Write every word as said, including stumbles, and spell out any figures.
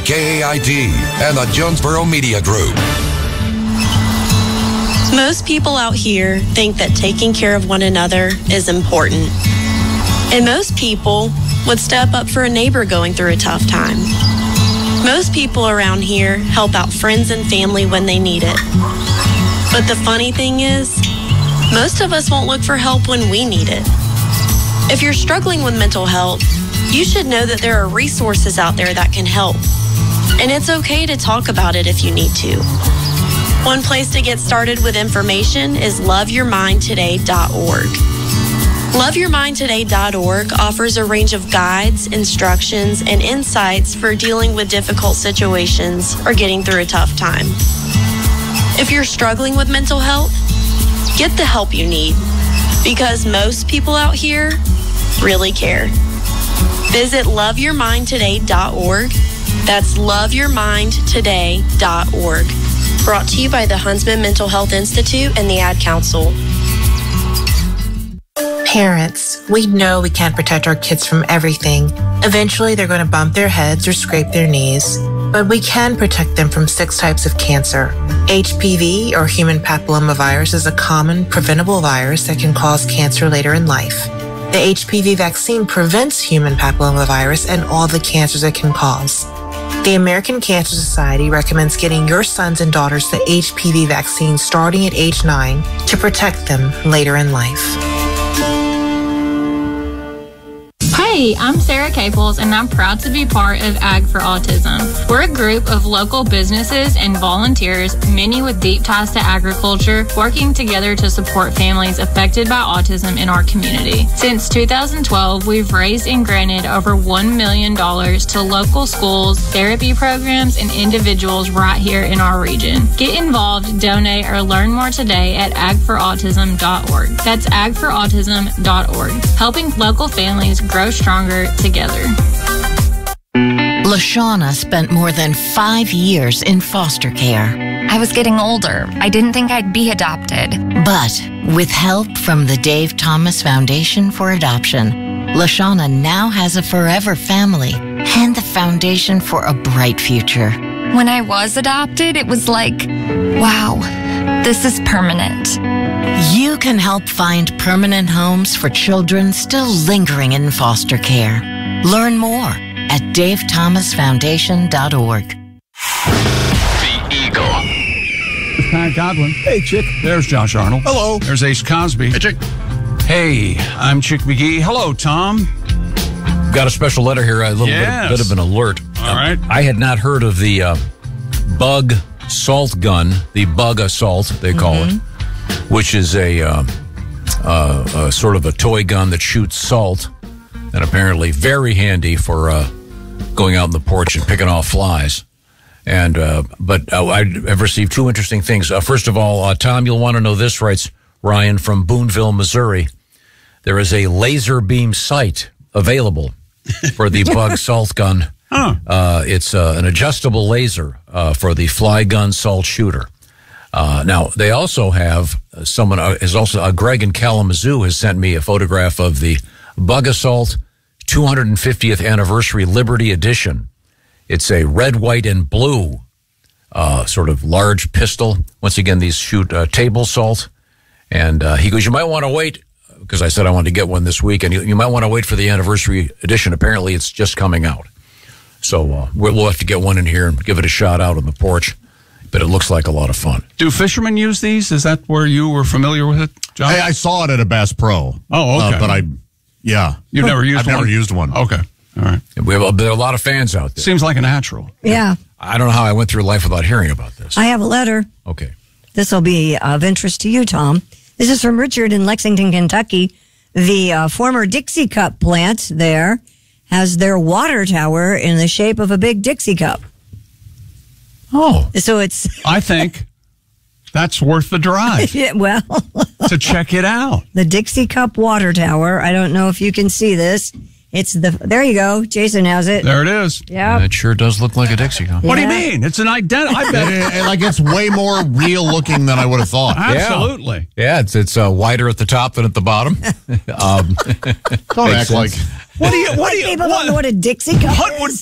K A I T and the Jonesboro Media Group. Most people out here think that taking care of one another is important. And most people would step up for a neighbor going through a tough time. Most people around here help out friends and family when they need it. But the funny thing is, most of us won't look for help when we need it. If you're struggling with mental health, you should know that there are resources out there that can help. And it's okay to talk about it if you need to. One place to get started with information is love your mind today dot org. love your mind today dot org offers a range of guides, instructions, and insights for dealing with difficult situations or getting through a tough time. If you're struggling with mental health, get the help you need, because most people out here really care. Visit love your mind today dot org. That's love your mind today dot org. Brought to you by the Huntsman Mental Health Institute and the Ad Council. Parents, we know we can't protect our kids from everything. Eventually, they're going to bump their heads or scrape their knees. But we can protect them from six types of cancer. H P V, or human papillomavirus, is a common preventable virus that can cause cancer later in life. The H P V vaccine prevents human papillomavirus and all the cancers it can cause. The American Cancer Society recommends getting your sons and daughters the H P V vaccine starting at age nine to protect them later in life. Hey, I'm Sarah Caples, and I'm proud to be part of Ag for Autism. We're a group of local businesses and volunteers, many with deep ties to agriculture, working together to support families affected by autism in our community. Since two thousand twelve, we've raised and granted over one million dollars to local schools, therapy programs, and individuals right here in our region. Get involved, donate, or learn more today at ag for autism dot org. That's ag for autism dot org, helping local families grow stronger together. LaShawna spent more than five years in foster care. I was getting older. I didn't think I'd be adopted. But with help from the Dave Thomas Foundation for Adoption, LaShawna now has a forever family and the foundation for a bright future. When I was adopted, it was like, wow, this is permanent. You can help find permanent homes for children still lingering in foster care. Learn more at dave thomas foundation dot org. The Eagle. It's Pat Godwin. Hey, Chick. There's Josh Arnold. Hello. There's Ace Cosby. Hey, Chick. Hey, I'm Chick McGee. Hello, Tom. Got a special letter here, a little yes. bit, bit of an alert. All um, right. I had not heard of the uh, bug salt gun, the bug assault, they call mm-hmm. it, which is a, uh, uh, a sort of a toy gun that shoots salt, and apparently very handy for uh, going out on the porch and picking off flies. And uh, but uh, I've received two interesting things. Uh, first of all, uh, Tom, you'll want to know this, writes Ryan from Boonville, Missouri. There is a laser beam sight available for the bug salt gun. Huh. Uh, it's uh, an adjustable laser uh, for the fly gun salt shooter. Uh, now, they also have uh, someone uh, is also uh, Greg in Kalamazoo has sent me a photograph of the Bug Assault two hundred fiftieth Anniversary Liberty Edition. It's a red, white, and blue uh, sort of large pistol. Once again, these shoot uh, table salt. And uh, he goes, you might want to wait, because I said I wanted to get one this week, and you, you might want to wait for the Anniversary Edition. Apparently, it's just coming out. So uh, we'll have to get one in here and give it a shot out on the porch. But it looks like a lot of fun. Do fishermen use these? Is that where you were familiar with it, John? I, I saw it at a Bass Pro. Oh, okay. Uh, but I, yeah. You've never used I've one? I've never used one. Okay. All right. We have a, there are a lot of fans out there. Seems like a natural. Yeah. I don't know how I went through life without hearing about this. I have a letter. Okay. This will be of interest to you, Tom. This is from Richard in Lexington, Kentucky. The uh, former Dixie Cup plant there has their water tower in the shape of a big Dixie cup. Oh. So it's... I think that's worth the drive. yeah, well... to check it out. The Dixie Cup water tower. I don't know if you can see this. It's the... There you go. Jason has it. There it is. Yeah. It sure does look like a Dixie cup. What yeah. do you mean? It's an identity. I bet it, it, like it's way more real looking than I would have thought. Absolutely. Yeah, yeah it's it's uh, wider at the top than at the bottom. um, don't act sense. like... What do you... What do you... People what, don't know what a Dixie cup what is? would